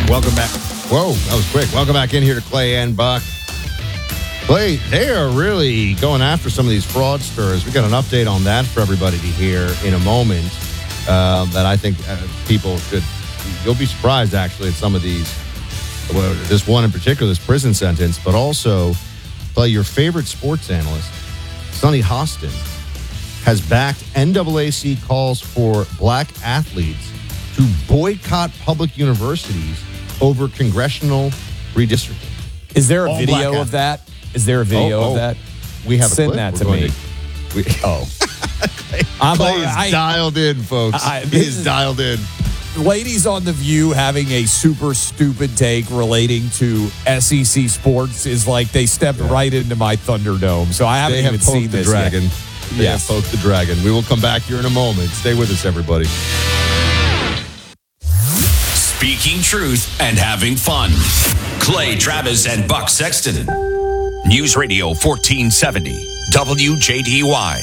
Welcome back. Whoa, that was quick. Welcome back in here to Clay and Buck. Clay, they are really going after some of these fraudsters. We got an update on that for everybody to hear in a moment that I think people should. You'll be surprised, actually, at some of these. Well, this one in particular, this prison sentence, but also, Clay, your favorite sports analyst, Sonny Hostin, has backed NAAC calls for black athletes to boycott public universities over congressional redistricting. Is there a video of that? Is there a video of that? We have Send that to me. He's dialed in, folks. He's dialed in. Ladies on The View having a super stupid take relating to SEC sports is like they stepped right into my Thunderdome. So I haven't even seen this dragon. yet. They have poked the dragon. We will come back here in a moment. Stay with us, everybody. Speaking truth and having fun. Clay Travis and Buck Sexton. News Radio 1470 WJDY.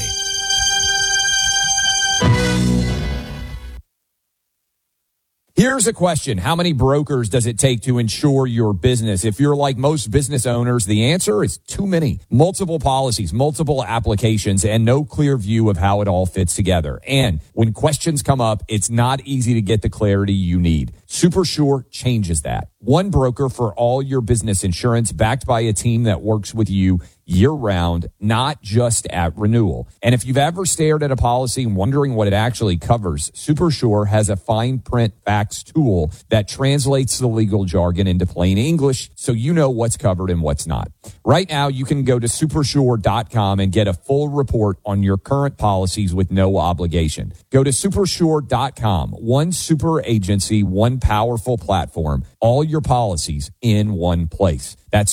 Here's a question. How many brokers does it take to insure your business? If you're like most business owners, the answer is too many. Multiple policies, multiple applications, and no clear view of how it all fits together. And when questions come up, it's not easy to get the clarity you need. SuperSure changes that. One broker for all your business insurance, backed by a team that works with you year-round, not just at renewal. And if you've ever stared at a policy and wondering what it actually covers, SuperSure has a fine print facts tool that translates the legal jargon into plain English so you know what's covered and what's not. Right now, you can go to supersure.com and get a full report on your current policies with no obligation. Go to supersure.com. One super agency, one powerful platform, all your policies in one place. That's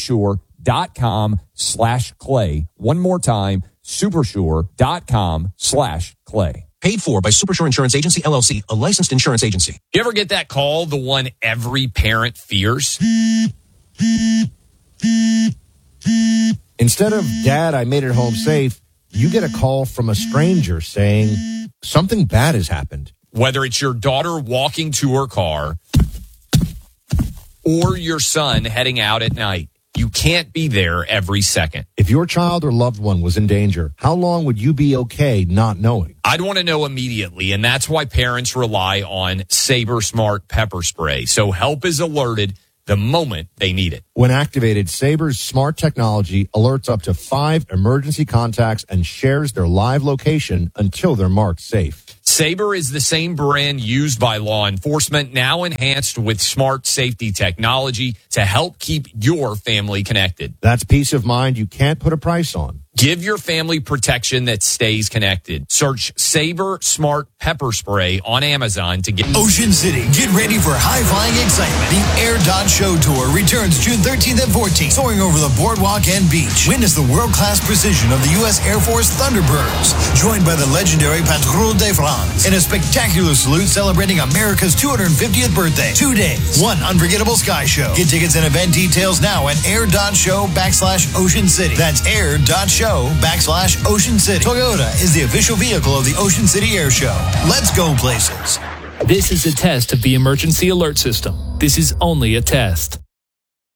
supersure.com/Clay. One more time, supersure.com/Clay. Paid for by SuperSure Insurance Agency, LLC, a licensed insurance agency. You ever get that call, the one every parent fears? Instead of, Dad, I made it home safe, you get a call from a stranger saying something bad has happened. Whether it's your daughter walking to her car or your son heading out at night, you can't be there every second. If your child or loved one was in danger, how long would you be okay not knowing? I'd want to know immediately, and that's why parents rely on Sabre Smart Pepper Spray, so help is alerted the moment they need it. When activated, Sabre's smart technology alerts up to 5 emergency contacts and shares their live location until they're marked safe. Sabre is the same brand used by law enforcement, now enhanced with smart safety technology to help keep your family connected. That's peace of mind you can't put a price on. Give your family protection that stays connected. Search Sabre Smart Pepper Spray on Amazon to get... Ocean City, get ready for high-flying excitement. The Air Dot Show Tour returns June 13th and 14th, soaring over the boardwalk and beach. Witness the world-class precision of the U.S. Air Force Thunderbirds, joined by the legendary Patrouille de France, in a spectacular salute celebrating America's 250th birthday. 2 days, one unforgettable sky show. Get tickets and event details now at air.show/Ocean City. That's air.show/Ocean City. Toyota is the official vehicle of the Ocean City Air Show. Let's go places. This is a test of the emergency alert system. This is only a test.